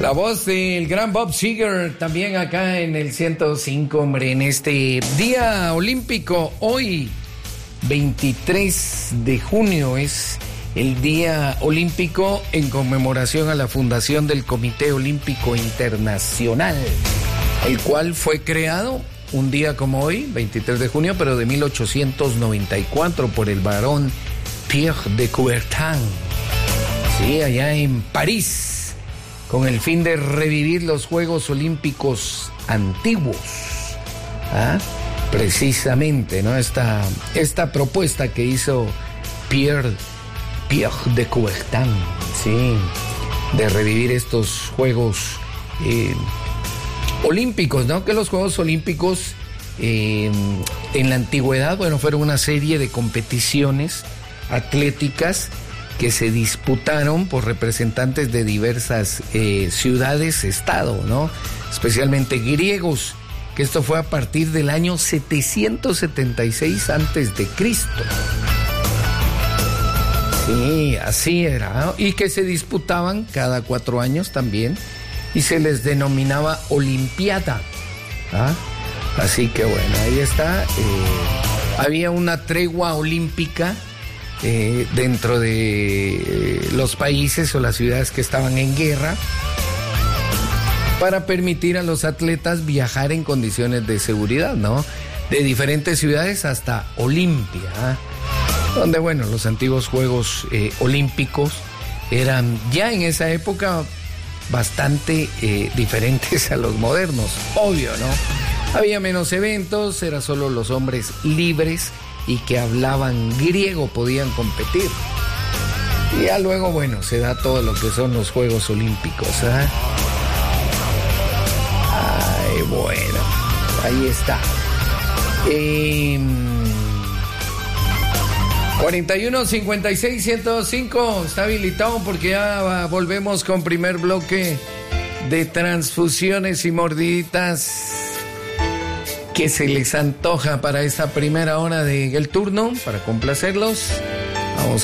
La voz del gran Bob Seger también acá en el 105, hombre, en este día olímpico. Hoy, 23 de junio, es el día olímpico en conmemoración a la fundación del Comité Olímpico Internacional, el cual fue creado un día como hoy, 23 de junio, pero de 1894 por el barón Pierre de Coubertin. Sí, allá en París, con el fin de revivir los Juegos Olímpicos antiguos. Precisamente, ¿no? Esta propuesta que hizo Pierre de Coubertin, sí, de revivir estos Juegos Olímpicos, ¿no? Que los Juegos Olímpicos en la antigüedad, bueno, fueron una serie de competiciones atléticas que se disputaron por representantes de diversas ciudades-estado, ¿no? Especialmente griegos, que esto fue a partir del año 776 antes de Cristo. Sí, así era, ¿no? Y que se disputaban cada 4 años también, y se les denominaba Olimpiada. Así que bueno, ahí está. Había una tregua olímpica dentro de los países o las ciudades que estaban en guerra, para permitir a los atletas viajar en condiciones de seguridad, ¿no? De diferentes ciudades hasta Olimpia, donde, bueno, los antiguos Juegos Olímpicos eran ya en esa época bastante diferentes a los modernos, obvio, ¿no? Había menos eventos, era solo los hombres libres y que hablaban griego podían competir. Y ya luego, bueno, se da todo lo que son los Juegos Olímpicos. Ay, bueno, ahí está. 41 56 105 está habilitado porque ya volvemos con primer bloque de transfusiones y mordiditas. ¿Qué se les antoja para esta primera hora del turno? Para complacerlos.